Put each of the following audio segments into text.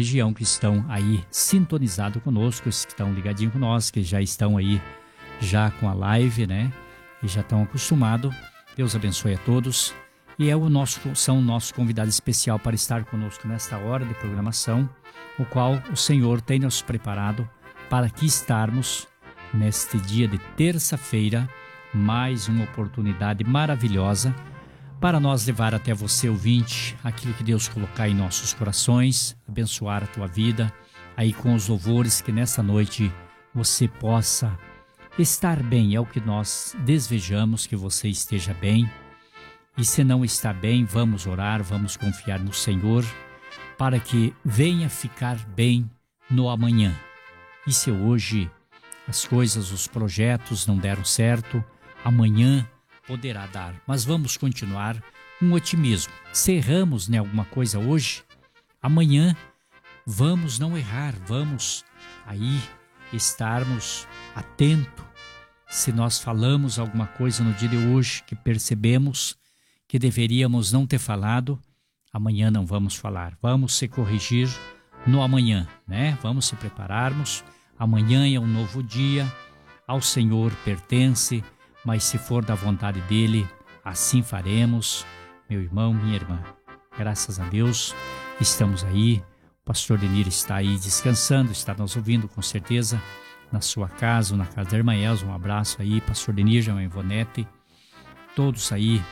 região que estão aí sintonizados conosco, os que estão ligadinhos com nós, que já estão aí já com a live, né? E já estão acostumados. Deus abençoe a todos. E são o nosso convidado especial para estar conosco nesta hora de programação, o qual o Senhor tem nos preparado para que estarmos neste dia de terça-feira, mais uma oportunidade maravilhosa para nós levar até você, ouvinte, aquilo que Deus colocar em nossos corações, abençoar a tua vida, aí com os louvores, que nessa noite você possa estar bem. É o que nós desejamos, que você esteja bem. E se não está bem, vamos orar, vamos confiar no Senhor, para que venha ficar bem no amanhã. E se hoje as coisas, os projetos não deram certo, amanhã poderá dar. Mas vamos continuar com otimismo. Se erramos em alguma coisa hoje, amanhã vamos não errar, vamos aí estarmos atentos. Se nós falamos alguma coisa no dia de hoje que percebemos que deveríamos não ter falado, amanhã não vamos falar. Vamos se corrigir no amanhã, né? Vamos se prepararmos. Amanhã é um novo dia, ao Senhor pertence, mas se for da vontade dele, assim faremos. Meu irmão, minha irmã, graças a Deus, estamos aí. O pastor Denir está aí descansando, está nos ouvindo com certeza, na sua casa ou na casa da irmã Elza. Um abraço aí, pastor Denir, irmã Ivonete, todos aí.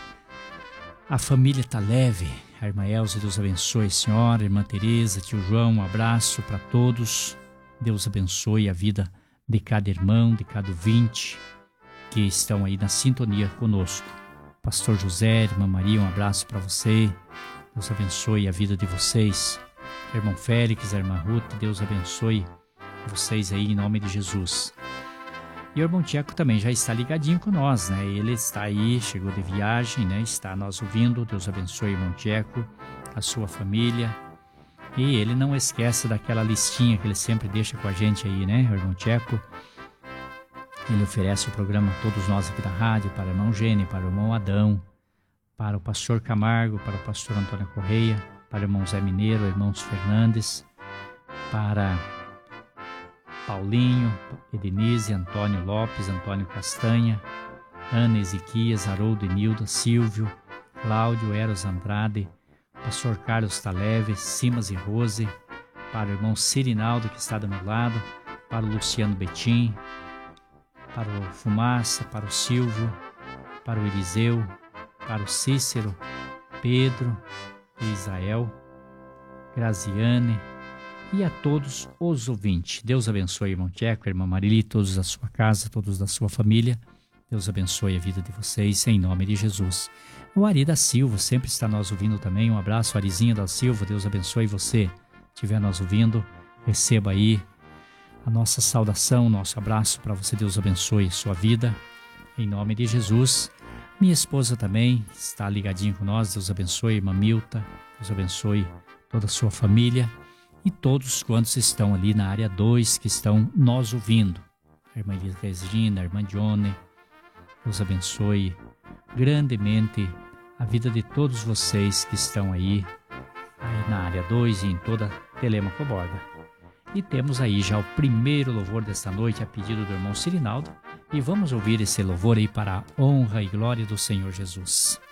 A família está leve. A irmã Elza, Deus abençoe a senhora, a irmã Tereza, tio João, um abraço para todos. Deus abençoe a vida de cada irmão, de cada ouvinte que estão aí na sintonia conosco. Pastor José, irmã Maria, um abraço para você. Deus abençoe a vida de vocês. Irmão Félix, a irmã Ruth, Deus abençoe vocês aí em nome de Jesus. E o irmão Tcheco também já está ligadinho com nós, né? Ele está aí, chegou de viagem, né? Está nos ouvindo. Deus abençoe o irmão Tcheco, a sua família. E ele não esquece daquela listinha que ele sempre deixa com a gente aí, né? O irmão Tcheco, ele oferece o programa a todos nós aqui da rádio, para o irmão Gênio, para o irmão Adão, para o pastor Camargo, para o pastor Antônio Correia, para o irmão Zé Mineiro, irmãos Fernandes, para Paulinho, Edenise, Antônio Lopes, Antônio Castanha, Ana Ezequias, Haroldo Enilda, Silvio, Cláudio, Eros Andrade, pastor Carlos Taleve, Simas e Rose, para o irmão Cirinaldo, que está do meu lado, para o Luciano Betim, para o Fumaça, para o Silvio, para o Eliseu, para o Cícero, Pedro, Israel, Graziane e a todos os ouvintes. Deus abençoe, irmão Tcheco, irmã Marili, todos da sua casa, todos da sua família. Deus abençoe a vida de vocês, em nome de Jesus. O Ari da Silva sempre está nos ouvindo também. Um abraço, Arizinho da Silva. Deus abençoe você. Se estiver nos ouvindo, receba aí a nossa saudação, nosso abraço para você. Deus abençoe sua vida, em nome de Jesus. Minha esposa também está ligadinha com nós. Deus abençoe, irmã Milta. Deus abençoe toda a sua família e todos quantos estão ali na área 2 que estão nos ouvindo. A irmã Elisa Regina, a irmã Johnny. Deus abençoe grandemente a vida de todos vocês que estão aí na área 2 e em toda a Telêmaco Borba. E temos aí já o primeiro louvor desta noite, a pedido do irmão Cirinaldo. E vamos ouvir esse louvor aí para a honra e glória do Senhor Jesus.